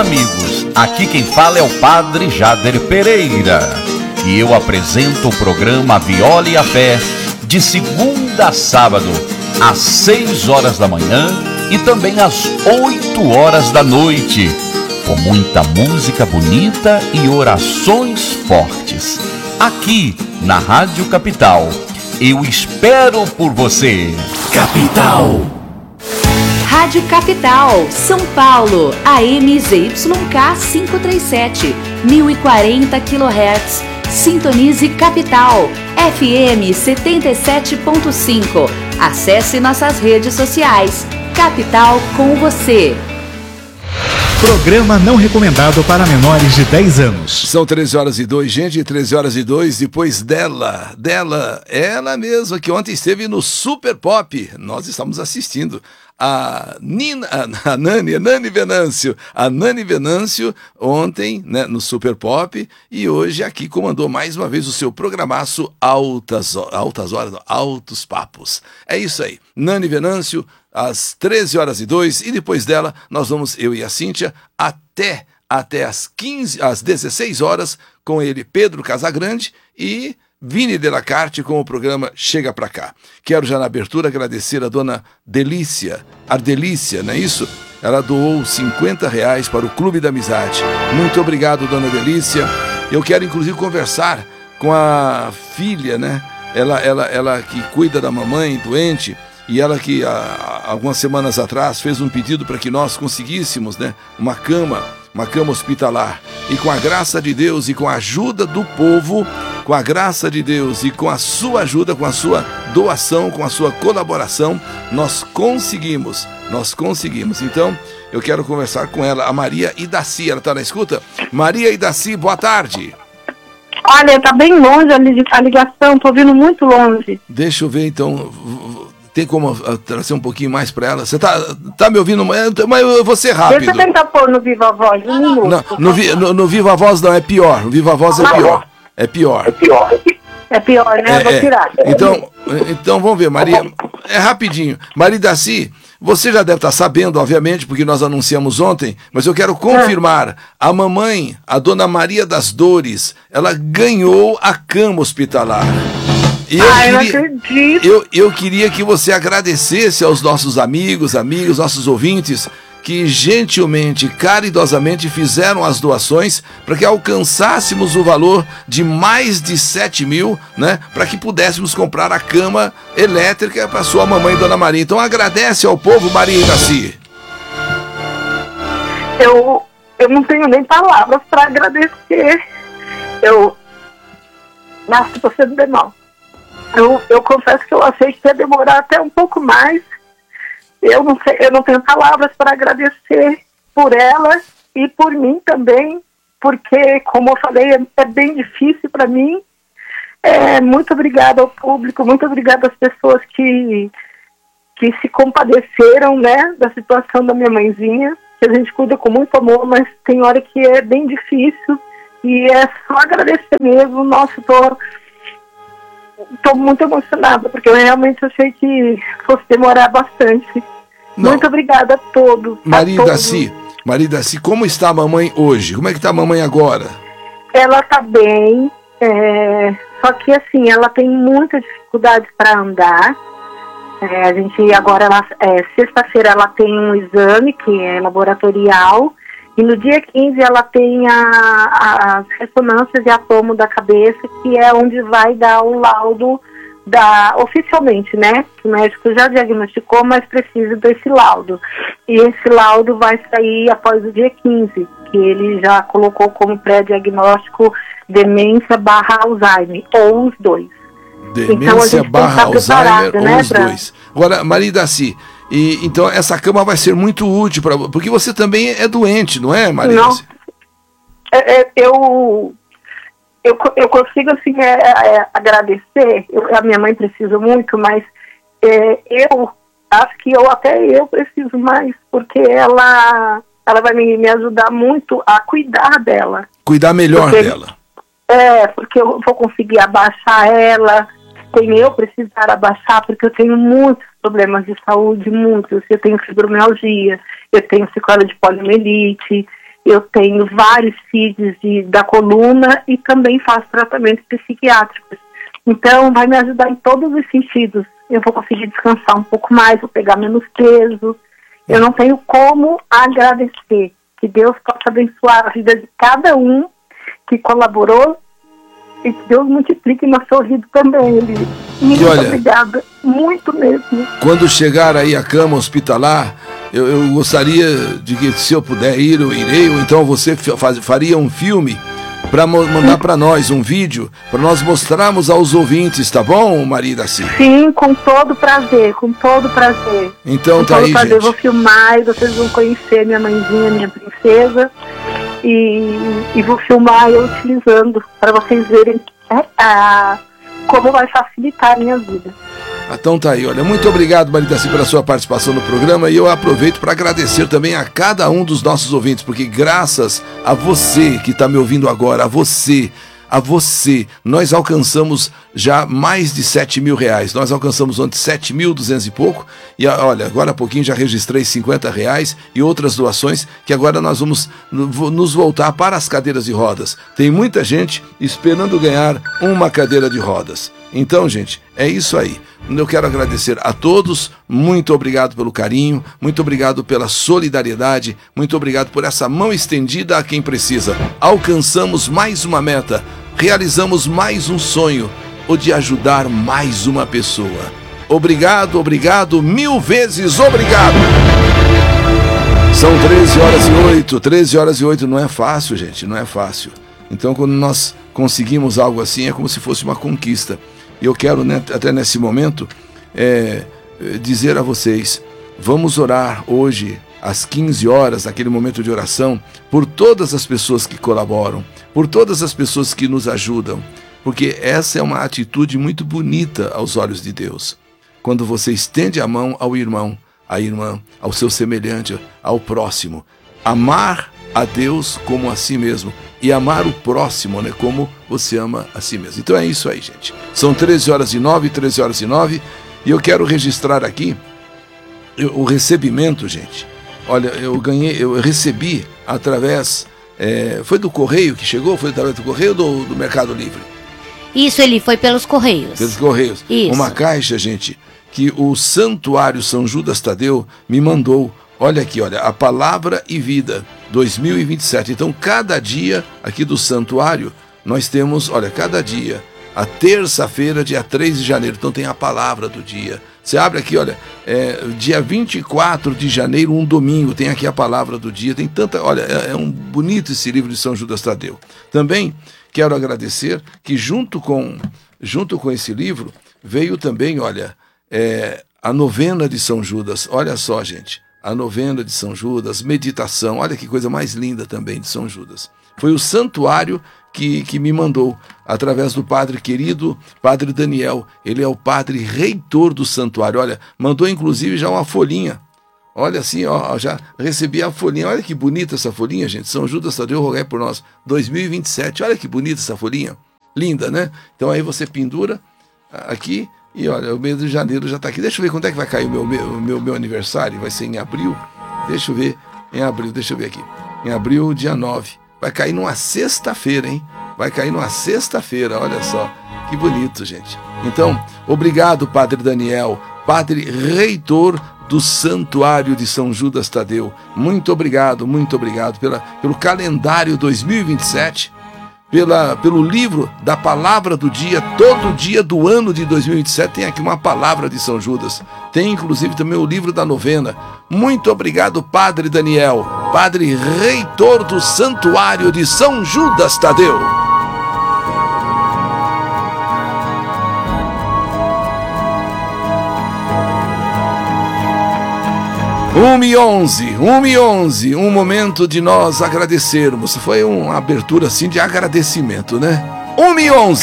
amigos, aqui quem fala é o Padre Jader Pereira e eu apresento o programa Viola e a Fé de segunda a sábado, às 6 horas da manhã e também às 8 horas da noite, com muita música bonita e orações fortes, aqui na Rádio Capital. Eu espero por você. Capital. Rádio Capital, São Paulo, AM ZYK 537, 1040 kHz. Sintonize Capital, FM 77.5. Acesse nossas redes sociais. Capital com você. Programa não recomendado para menores de 10 anos. São 13h02, gente, 13h02, depois dela, ela mesma, que ontem esteve no Super Pop. Nós estamos assistindo a Nani Venâncio. A Nani Venâncio ontem, né, no Super Pop, e hoje aqui comandou mais uma vez o seu programaço Altas Horas, Altos Papos. É isso aí, Nani Venâncio, às 13h02, e depois dela nós vamos, eu e a Cíntia, até às 16 horas, com ele, Pedro Casagrande e Vini Delacarte, com o programa Chega Pra Cá. Quero já na abertura agradecer a dona Delícia, Ardelícia, não é isso? Ela doou R$50 para o Clube da Amizade. Muito obrigado, dona Delícia. Eu quero inclusive conversar com a filha, né? Ela que cuida da mamãe doente, e ela que há algumas semanas atrás fez um pedido para que nós conseguíssemos, né, uma cama hospitalar. E com a graça de Deus e com a ajuda do povo, com a graça de Deus e com a sua ajuda, com a sua doação, com a sua colaboração, nós conseguimos. Então, eu quero conversar com ela, a Maria Idaci. Ela está na escuta? Maria Idaci, boa tarde. Olha, tá bem longe a ligação, tô ouvindo muito longe. Deixa eu ver, então. Tem como trazer um pouquinho mais para ela? Você tá me ouvindo? Mas eu vou ser rápido. Deixa eu tentar pôr no Viva Voz, um minuto. Não, no Viva Voz não, é pior. No Viva Voz é pior. É pior. É pior, né? Vou tirar. Então vamos ver, Maria. É rapidinho. Maria Daci, você já deve estar sabendo, obviamente, porque nós anunciamos ontem, mas eu quero confirmar. A mamãe, a dona Maria das Dores, ela ganhou a cama hospitalar. Não acredito. Eu queria que você agradecesse aos nossos amigos, nossos ouvintes, que gentilmente, caridosamente fizeram as doações para que alcançássemos o valor de mais de 7 mil, né? Para que pudéssemos comprar a cama elétrica para sua mamãe, dona Maria. Então agradece ao povo, Maria Idaci. Eu não tenho nem palavras para agradecer. Nossa, você não deu mal. Eu confesso que eu achei que ia demorar até um pouco mais. Eu não tenho palavras para agradecer por ela e por mim também, porque, como eu falei, é bem difícil para mim. Muito obrigada ao público, muito obrigada às pessoas que se compadeceram, né, da situação da minha mãezinha, que a gente cuida com muito amor, mas tem hora que é bem difícil, e é só agradecer mesmo. Nossa, estou muito emocionada, porque eu realmente achei que fosse demorar bastante. Não. Muito obrigada a todos. Maria Daci, como está a mamãe hoje? Como é que está a mamãe agora? Ela está bem, só que assim, ela tem muitas dificuldades para andar. A gente agora, sexta-feira ela tem um exame que é laboratorial, e no dia 15 ela tem as ressonâncias e a tomo da cabeça, que é onde vai dar o laudo oficialmente, né? O médico já diagnosticou, mas precisa desse laudo. E esse laudo vai sair após o dia 15, que ele já colocou como pré-diagnóstico demência / Alzheimer, ou os dois. Demência / Alzheimer, ou os dois. Agora, Maria Daci, então essa cama vai ser muito útil para você, porque você também é doente, não é, Maria? Não, eu consigo assim agradecer. A minha mãe precisa muito, mas eu acho que eu preciso mais, porque ela vai me ajudar muito a cuidar dela. Cuidar melhor dela. Porque eu vou conseguir abaixar ela, sem eu precisar abaixar, porque eu tenho muitos problemas de saúde, muitos. Eu tenho fibromialgia, eu tenho sequela de poliomielite, eu tenho vários CIDs da coluna e também faço tratamentos psiquiátricos. Então, vai me ajudar em todos os sentidos. Eu vou conseguir descansar um pouco mais, vou pegar menos peso. Eu não tenho como agradecer. Que Deus possa abençoar a vida de cada um que colaborou e que Deus multiplique meu sorriso também, Eli. Muito obrigada, muito mesmo. Quando chegar aí à cama hospitalar, eu gostaria de que, se eu puder ir, eu irei, ou então você faria um filme para mandar para nós, um vídeo, para nós mostrarmos aos ouvintes, tá bom, Maria Iraci? Sim, com todo prazer, com todo prazer. Então com tá todo aí, prazer. gente. Eu vou filmar e vocês vão conhecer minha mãezinha, minha princesa, e vou filmar eu utilizando, para vocês verem como vai facilitar a minha vida. Então tá aí, olha, muito obrigado, Maria Iraci, pela sua participação no programa, e eu aproveito para agradecer também a cada um dos nossos ouvintes, porque graças a você que está me ouvindo agora, a você, nós alcançamos já mais de 7 mil reais. Nós alcançamos ontem 7.200 e pouco, e olha, agora há pouquinho já registrei 50 reais e outras doações, que agora nós vamos nos voltar para as cadeiras de rodas. Tem muita gente esperando ganhar uma cadeira de rodas. Então, gente, é isso aí. Eu quero agradecer a todos, muito obrigado pelo carinho, muito obrigado pela solidariedade, muito obrigado por essa mão estendida a quem precisa. Alcançamos mais uma meta, realizamos mais um sonho, o de ajudar mais uma pessoa. Obrigado, obrigado, 1000 vezes obrigado! São 13 horas e 8, não é fácil, gente, não é fácil. Então, quando nós conseguimos algo assim, é como se fosse uma conquista. E eu quero, né, até nesse momento, dizer a vocês, vamos orar hoje, às 15 horas, naquele momento de oração, por todas as pessoas que colaboram, por todas as pessoas que nos ajudam, porque essa é uma atitude muito bonita aos olhos de Deus. Quando você estende a mão ao irmão, à irmã, ao seu semelhante, ao próximo, amar a Deus como a si mesmo, e amar o próximo, né, como você ama a si mesmo. Então é isso aí, gente. São 13 horas e 9, e eu quero registrar aqui o recebimento, gente. Olha, eu recebi através, foi do Correio que chegou? Foi através do Correio ou do Mercado Livre? Isso, ele foi pelos Correios. Pelos Correios. Isso. Uma caixa, gente, que o Santuário São Judas Tadeu me mandou. Olha aqui, olha, a Palavra e Vida 2027. Então, cada dia aqui do santuário, nós temos, olha, cada dia, a terça-feira, dia 3 de janeiro, então tem a palavra do dia. Você abre aqui, olha, dia 24 de janeiro, um domingo, tem aqui a palavra do dia, tem tanta, olha, é um bonito esse livro de São Judas Tadeu. Também quero agradecer que junto com esse livro, veio também, olha, a novena de São Judas. Olha só, gente. A novena de São Judas, meditação, olha que coisa mais linda também de São Judas. Foi o santuário que me mandou, através do padre querido, padre Daniel. Ele é o padre reitor do santuário. Olha, mandou inclusive já uma folhinha. Olha assim, ó, já recebi a folhinha. Olha que bonita essa folhinha, gente. São Judas Tadeu, rogai por nós. 2027, olha que bonita essa folhinha. Linda, né? Então aí você pendura aqui. E olha, o mês de janeiro já está aqui. Deixa eu ver quando é que vai cair o meu aniversário. Vai ser em abril. Deixa eu ver. Em abril, deixa eu ver aqui. Em abril, dia 9. Vai cair numa sexta-feira, hein? Vai cair numa sexta-feira, olha só. Que bonito, gente. Então, obrigado, Padre Daniel, Padre Reitor do Santuário de São Judas Tadeu. Muito obrigado pelo calendário 2027. Pelo livro da Palavra do Dia, todo dia do ano de 2027 tem aqui uma palavra de São Judas. Tem inclusive também o livro da novena. Muito obrigado, Padre Daniel, Padre Reitor do Santuário de São Judas Tadeu. e 11, um momento de nós agradecermos. Foi uma abertura assim de agradecimento, né? 1 e 11.